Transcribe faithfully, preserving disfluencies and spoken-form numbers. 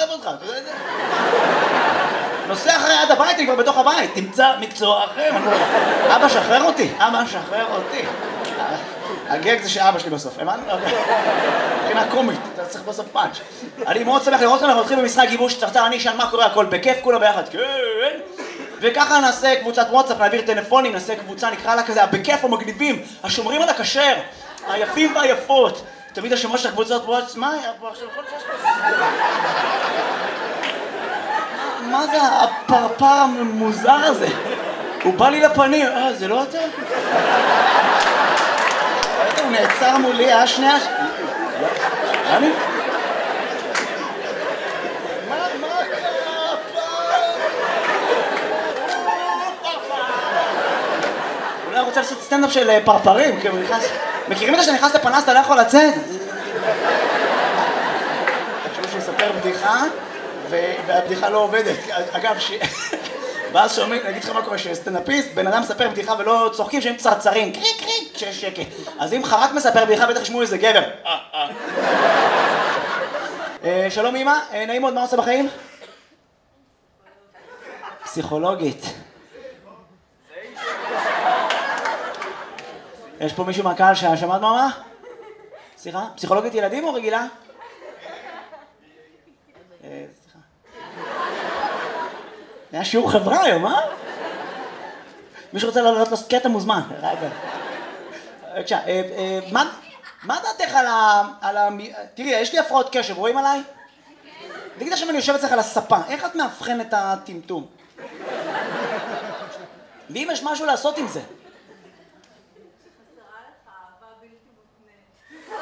אוהב אותך, אתה יודע את זה? נוסע אחרי עד הבית, אני כבר בתוך הבית, תמצא מקצוע אחר. אבא, שחרר אותי, אבא, שחרר אותי. הגג זה שאבא שלי בסוף, הבנת? מבחינה קומית, אתה צריך בסוף פאנץ'. אני מאוד שמח לראות אותם, אנחנו הולכים במשחק גיבוש צרצר, אני אשאל מה קורה, הכל בכיף, כולם ביחד, כן. וככה נעשה קבוצת וואטסאפ, נעביר טלפונים, נעשה קבוצה, נקרא לה כזה, בכיף המגניבים, השומרים על הכשר, היפים והיפות. תמיד השמות של הקבוצות וואטסאפ, מה היה פה עכשיו? מה זה הפרפר המוזר הזה? הוא בא לי לפנים, אה, זה לא אתה? הוא נעצר מולי, אה, שנייה? אני? מה, מה קרה פעם? אולי רוצה לעשות סטנדאפ של פרפרים, כי הוא נכנס... מכירים את זה שנכנס לפנס, אתה לא יכול לצאת? תחשבו שהוא יספר בדיחה, והבדיחה לא עובדת. אגב, ש... ואז שומעים, אני אגיד לך מה קורה, שסטנדאפיסט, בן אדם מספר בדיחה ולא צוחקים, שהם צרצרים, קריק קריק, כשיש שקט. אז אם חרק מספר בדיחה, בטח ישמעו איזה גבר. שלום אמא, נעים מאוד, מה עושה בחיים? פסיכולוגית. יש פה מישהו מהקהל ששמעת מה? סליחה? פסיכולוגית ילדים או רגילה? סליחה. היה שיעור חברה היום, אה? מישהו רוצה לעלות לו קטע מוזמן. רגע. בבקשה, מה דעתך על ה... תראי, יש לי הפרעות קשב, רואים עליי? תגיד עכשיו אני יושב אצלך על הספה, איך את מאבחן את הטמטום? ואם יש משהו לעשות עם זה?